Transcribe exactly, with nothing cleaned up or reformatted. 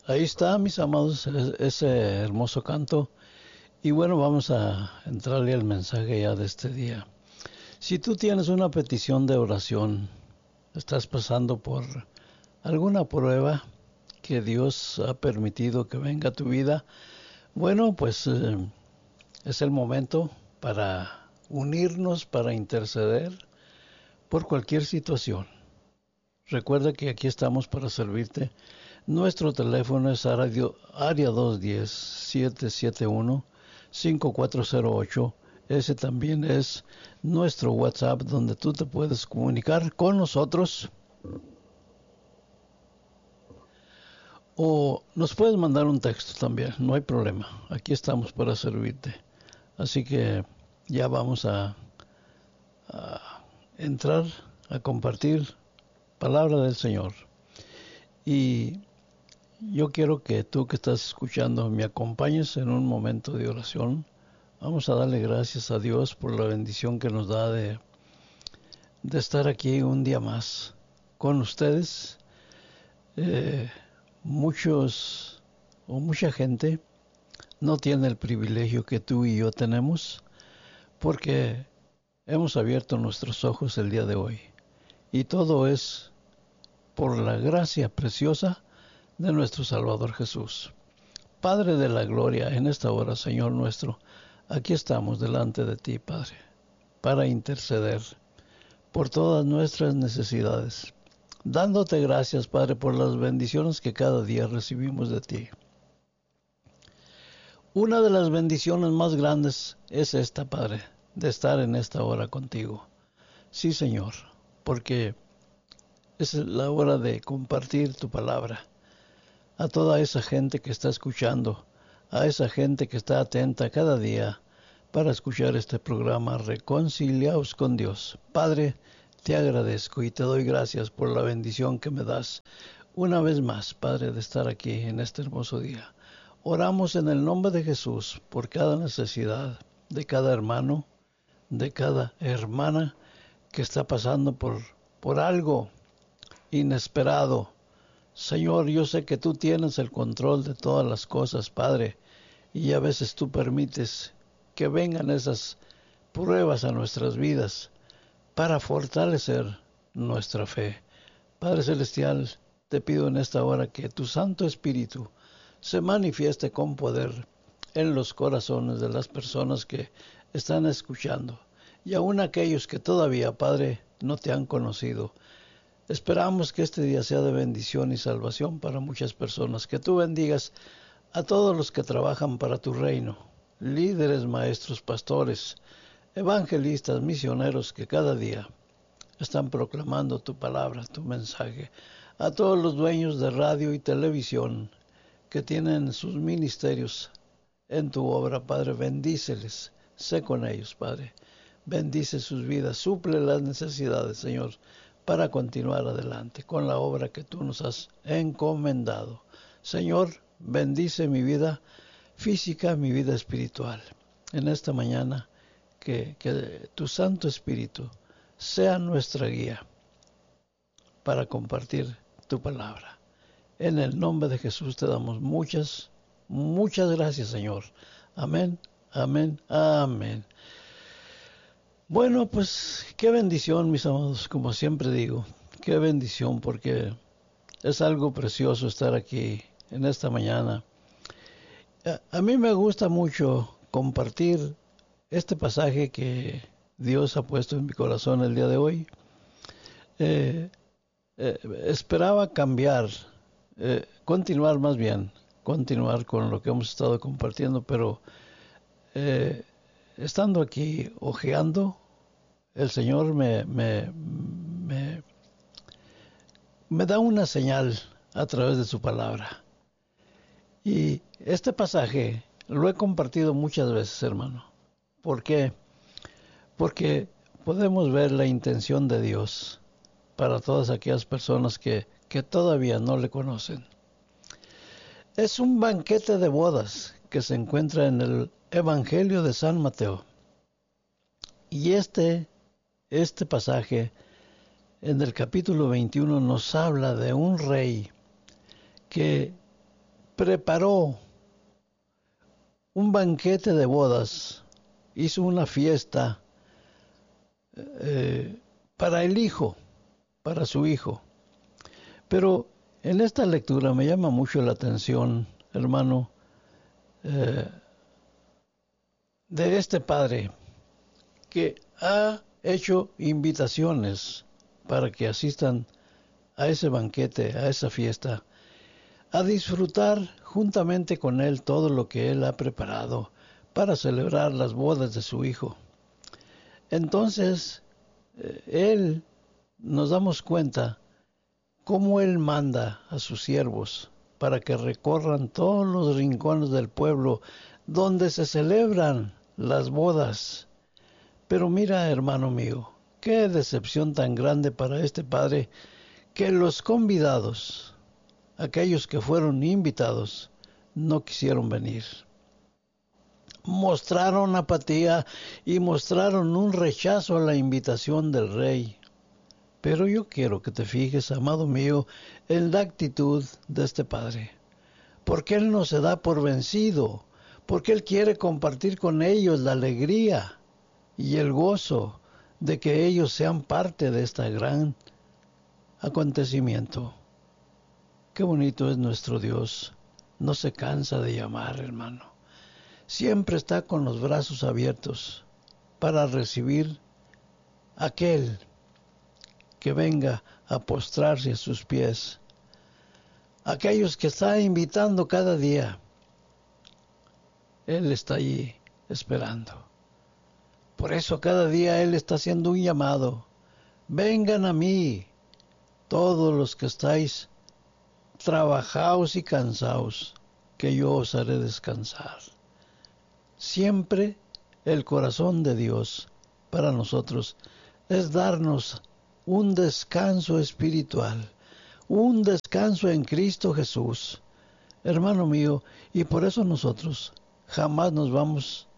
Ahí está, mis amados, e- ese hermoso canto. Y bueno, vamos a entrarle al mensaje ya de este día. Si tú tienes una petición de oración, estás pasando por alguna prueba que Dios ha permitido que venga a tu vida, bueno, pues eh, es el momento para unirnos, para interceder por cualquier situación. Recuerda que aquí estamos para servirte. Nuestro teléfono es área dos uno cero, siete siete uno, cinco cuatro cero ocho. Ese también es nuestro WhatsApp donde tú te puedes comunicar con nosotros o nos puedes mandar un texto también, no hay problema. Aquí estamos para servirte. Así que ya vamos a, a entrar a compartir palabra del Señor. Y yo quiero que tú que estás escuchando me acompañes en un momento de oración. Vamos a darle gracias a Dios por la bendición que nos da de, de estar aquí un día más con ustedes. Eh, muchos o mucha gente no tiene el privilegio que tú y yo tenemos porque hemos abierto nuestros ojos el día de hoy. Y todo es por la gracia preciosa de nuestro Salvador Jesús. Padre de la gloria, en esta hora, Señor nuestro, aquí estamos delante de ti, Padre, para interceder por todas nuestras necesidades, dándote gracias, Padre, por las bendiciones que cada día recibimos de ti. Una de las bendiciones más grandes es esta, Padre, de estar en esta hora contigo. Sí, Señor, porque es la hora de compartir tu palabra a toda esa gente que está escuchando, a esa gente que está atenta cada día para escuchar este programa Reconciliaos con Dios. Padre, te agradezco y te doy gracias por la bendición que me das una vez más, Padre, de estar aquí en este hermoso día. Oramos en el nombre de Jesús por cada necesidad de cada hermano, de cada hermana que está pasando por, por algo inesperado. Señor, yo sé que tú tienes el control de todas las cosas, Padre, y a veces tú permites que vengan esas pruebas a nuestras vidas para fortalecer nuestra fe. Padre Celestial, te pido en esta hora que tu Santo Espíritu se manifieste con poder en los corazones de las personas que están escuchando y aun aquellos que todavía, Padre, no te han conocido. Esperamos que este día sea de bendición y salvación para muchas personas. Que tú bendigas a todos los que trabajan para tu reino, líderes, maestros, pastores, evangelistas, misioneros que cada día están proclamando tu palabra, tu mensaje. A todos los dueños de radio y televisión que tienen sus ministerios en tu obra, Padre, bendíceles, sé con ellos, Padre. Bendice sus vidas, suple las necesidades, Señor, para continuar adelante con la obra que tú nos has encomendado. Señor, bendice mi vida física, mi vida espiritual. En esta mañana, que, que tu Santo Espíritu sea nuestra guía para compartir tu palabra. En el nombre de Jesús te damos muchas, muchas gracias, Señor. Amén, amén, amén. Bueno, pues qué bendición, mis amados, como siempre digo, qué bendición, porque es algo precioso estar aquí en esta mañana. A, a mí me gusta mucho compartir este pasaje que Dios ha puesto en mi corazón el día de hoy. Eh, eh, esperaba cambiar, eh, continuar más bien, continuar con lo que hemos estado compartiendo, pero eh, estando aquí hojeando, el Señor me, me, me, me da una señal a través de su palabra. Y este pasaje lo he compartido muchas veces, hermano. ¿Por qué? Porque podemos ver la intención de Dios para todas aquellas personas que, que todavía no le conocen. Es un banquete de bodas que se encuentra en el Evangelio de San Mateo. Y este, este pasaje en el capítulo veintiuno nos habla de un rey que preparó un banquete de bodas, hizo una fiesta eh, para el hijo, para su hijo. Pero en esta lectura me llama mucho la atención, hermano, eh, de este padre que ha hecho invitaciones para que asistan a ese banquete, a esa fiesta, a disfrutar juntamente con él todo lo que él ha preparado para celebrar las bodas de su hijo. Entonces, eh, él, nos damos cuenta cómo él manda a sus siervos para que recorran todos los rincones del pueblo donde se celebran las bodas. Pero mira, hermano mío, qué decepción tan grande para este padre, que los convidados, aquellos que fueron invitados, no quisieron venir. Mostraron apatía y mostraron un rechazo a la invitación del rey. Pero yo quiero que te fijes, amado mío, en la actitud de este padre. Porque él no se da por vencido, porque él quiere compartir con ellos la alegría y el gozo de que ellos sean parte de este gran acontecimiento. Qué bonito es nuestro Dios. No se cansa de llamar, hermano. Siempre está con los brazos abiertos para recibir a aquel que venga a postrarse a sus pies. Aquellos que está invitando cada día. Él está allí esperando. Por eso cada día Él está haciendo un llamado. Vengan a mí, todos los que estáis trabajados y cansados, que yo os haré descansar. Siempre el corazón de Dios para nosotros es darnos un descanso espiritual, un descanso en Cristo Jesús, hermano mío, y por eso nosotros jamás nos vamos